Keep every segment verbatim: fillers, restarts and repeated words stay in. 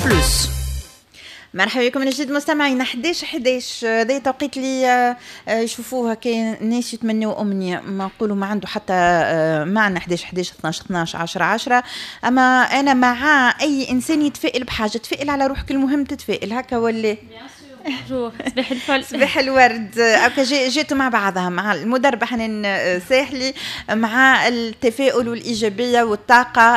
بلوس. مرحبا بكم من جديد مستمعين. احداش احداش هذا توقيت اللي يشوفوها كاين ناس يتمنوا امنيه، ما نقولوا ما عنده حتى معنى احداش احداش اثناش اثناش عشرة عشرة، اما انا مع اي انسان يتفائل بحاجه، تفائل على روحك، المهم تتفائل هكا ولا صباح الفل صباح الورد. اوكي جيتوا مع بعضها مع المدربه حنان ساحلي، مع التفاؤل والايجابيه والطاقه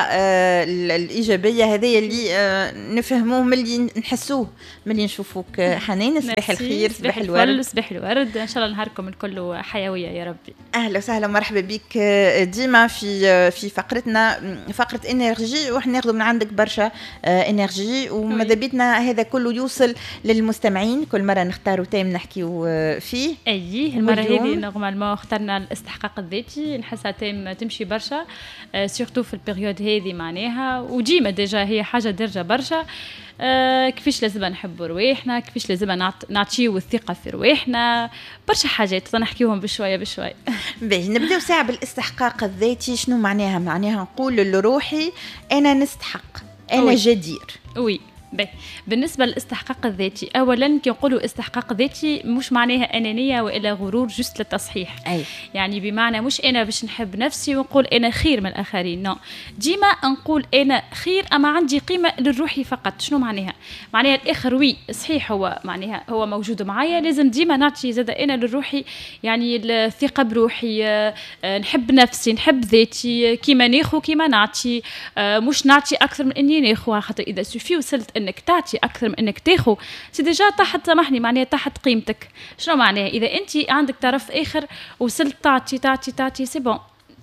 الايجابيه هذه اللي نفهموه ملي نحسوه ملي نشوفوك حنان. صباح الخير، صباح الورد، صباح الورد، ان شاء الله نهاركم الكل حيويه يا ربي. اهلا وسهلا ومرحبا بك ديما في في فقرتنا فقره انرجي، وحنا ناخذ من عندك برشا انرجي، وماذا بيتنا هذا كله يوصل للمستمعين. كل مرة نختاروا تيم نحكيو فيه. أيه المرة هذه نورمالمون اخترنا الاستحقاق الذاتي، نحسها تيم تمشي برشا سورتو في البريود هذه معناها، وديما ديجا هي حاجة درجة برشا. آه كيفاش لازم نحبوا رواحنا، كيفاش لازم نعط... نعطيو الثقة في رواحنا، برشا حاجات نحكيوهم بشوية بشوية. باهي نبداو ساعة بالاستحقاق الذاتي. شنو معناها؟ معناها نقول لروحي أنا نستحق، أنا وي. جدير. وي بي. بالنسبة للاستحقاق الذاتي، أولا كي نقولوا استحقاق ذاتي مش معناها أنانية وإلا غرور جست للتصحيح. أي. يعني بمعنى مش أنا باش نحب نفسي ونقول أنا خير من الآخرين، نو. ديما نقول أنا خير أما عندي قيمة للروحي فقط. شنو معناها؟ معناها الآخر وي صحيح هو معناها هو موجود معايا، لازم ديما نعطي زاد أنا للروحي يعني الثقة بروحي، نحب نفسي، نحب ذاتي، كيما ناخو كيما نعطي، مش نعطي أكثر من إني ناخو، خاطر إذا سوفي وصلت انك تعطي اكثر من انك تاخذ سي ديجا تحت، سامحني معناها تحت قيمتك. شنو معناها؟ اذا انت عندك طرف اخر وصلت تعطي تعطي تعطي سي بون،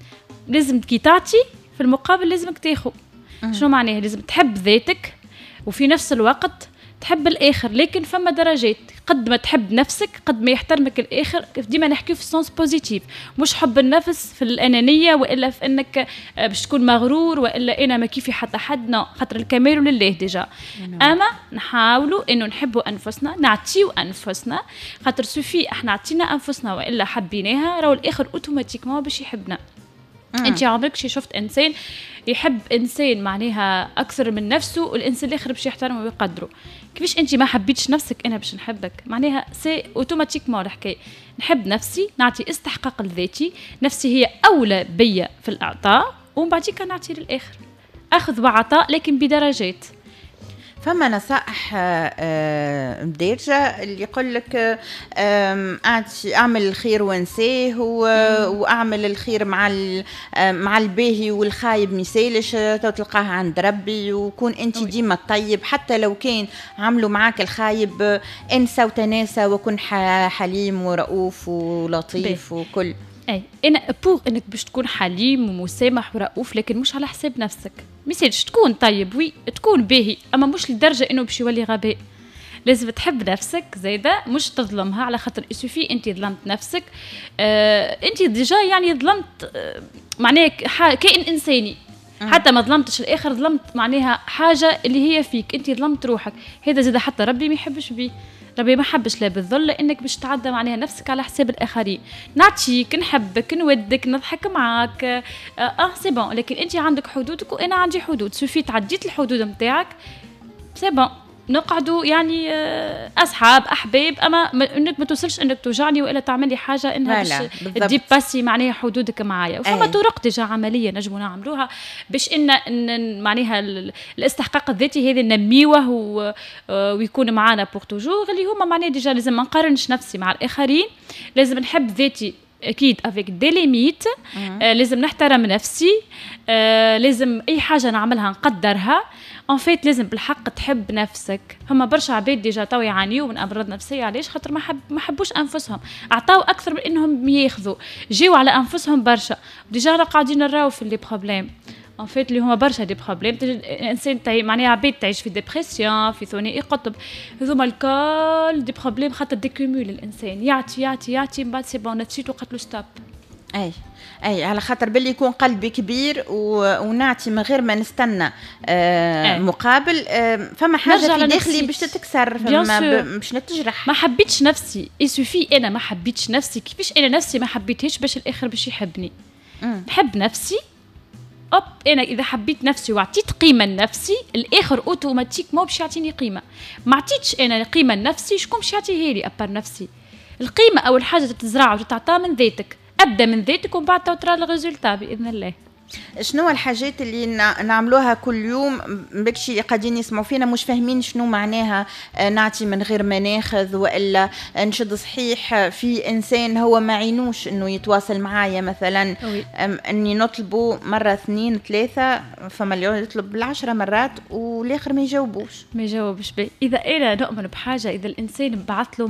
لازم كي تعطي في المقابل لازمك تاخذ. شنو معناها؟ لازم تحب ذاتك وفي نفس الوقت تحب الآخر، لكن فما درجات. قد ما تحب نفسك قد ما يحترمك الآخر. ديما نحكي في السونس بوزيتيف، مش حب النفس في الأنانية وإلا في أنك باش تكون مغرور وإلا أنا ما كيفي حتى حد، نو، خاطر الكمال لله ديجا. أما نحاولوا إنه نحبوا أنفسنا، نعطيو أنفسنا، خاطر سوفي إحنا عطينا أنفسنا وإلا حبيناها راهو الآخر أوتوماتيكمون باش يحبنا. انت عمرك شي شفت انسان يحب انسان معناها اكثر من نفسه والانسان الاخر باش يحترمه ويقدره؟ كيفاش انت ما حبيتش نفسك انا باش نحبك؟ معناها سي اوتوماتيكمون الحكايه. نحب نفسي، نعطي استحقاق الذاتي، نفسي هي اولى بيا في الاعطاء، ومن بعديك نعطي للاخر. اخذ وعطاء لكن بدرجات. فما نصائح دارجة اللي يقول لك اعمل الخير وانساه، واعمل الخير مع مع الباهي والخايب مثالش تلقاه عند ربي، وكون انت ديما طيب حتى لو كان عملوا معاك الخايب، انسى وتناسى وكن حليم ورؤوف ولطيف وكل. اي انا بور انك باش تكون حليم ومسامح ورؤوف، لكن مش على حساب نفسك. مثالش تكون طيب وي تكون باهي، اما مش لدرجه انه باش يولي غباء. لازم تحب نفسك زايده، مش تظلمها، على خاطر يسوفي انت ظلمت نفسك. آه انت ديجا يعني ظلمت، آه معناها كائن انساني. حتى ما ظلمتش الاخر، ظلمت معناها حاجه اللي هي فيك انت، ظلمت روحك. هذا زاد حتى ربي ما يحبش بيه. ربي ما حبش لا بالذل انك باش تعدى معناها نفسك على حساب الاخرين. نعطيك، نحبك، نودك، نضحك معاك، اه, آه سي بون، لكن انت عندك حدودك وانا عندي حدود. سوفي تعديت الحدود نتاعك سي بون، نقعدوا يعني اصحاب احباب، اما انك ما توصلش انك توجعني والا تعمل لي حاجه انها باش تجيب باسي معناها حدودك معايا. وفما طرق ديجا عمليه نجموا نعملوها باش ان معناها الاستحقاق الذاتي هذا ننميوه ويكون معنا بور توجور، اللي هما معناها ديجا لازم ما نقارنش نفسي مع الاخرين، لازم نحب ذاتي اكيد افيك دي ليميت، آه لازم نحترم نفسي، آه لازم اي حاجه نعملها نقدرها. ان فيت لازم بالحق تحب نفسك. هما برشا عباد ديجا تو يعانيوا من امراض نفسيه، علاش؟ خاطر ما حب ما حبوش انفسهم، عطاو اكثر من انهم ياخذوا، جيوا على انفسهم برشا، ديجا قاعدين نراو في لي بروبليم ان فيت اللي هما برشا دي بروبليم. الانسان تاعي معناها عباد تعيش في ديبرسيون، في ثنائي قطب، هذوما الكل دي بروبليم خاطر ديكومول. الانسان يعطي يعطي يعطي من بعد سي بون نسيتو قتلو ستوب. اي اي على خاطر باللي يكون قلبي كبير و... ونعطي من غير ما نستنى آه مقابل، آه فما حاجه في داخلي باش تتكسر، فما ب... باش نتجرح. ما حبيتش نفسي يسوفي، انا ما حبيتش نفسي. كيفاش انا نفسي ما حبيتهاش باش الاخر باش يحبني؟ مم. نحب نفسي أوب أنا إذا حبيت نفسي وعطيت قيمة لنفسي الآخر أوتوماتيك ما باش يعطيني قيمة. ما عطيتش أنا قيمة لنفسي شكون باش يعطيها لي أبار نفسي؟ القيمة أول حاجة تتزرع وتتعطى من ذاتك، أبدأ من ذاتك ومن بعد ترى الريزولتا بإذن الله. شنو الحاجات اللي نعملوها كل يوم بكشي قاعدين يسمعوا فينا مش فاهمين شنو معناها نعطي من غير ما ناخذ، والا نشد صحيح في انسان هو ما عينوش انه يتواصل معايا مثلا اني نطلبه مره اثنين ثلاثه، فما اللي يطلب بالعشره مرات والاخر ما يجاوبوش ما يجاوبش بي. اذا انا نؤمن بحاجه، اذا الانسان بعث له